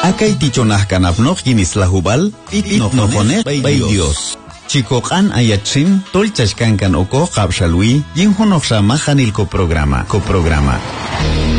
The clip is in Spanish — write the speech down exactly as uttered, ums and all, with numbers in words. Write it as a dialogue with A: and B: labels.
A: Akay tichonah kanapnok yinislahubal, pitnokonet bay Dios. Chikokan ayatsim, tolchashkankan oko kapshalwi, yinhonok sa mahanil ko programa, ko programa.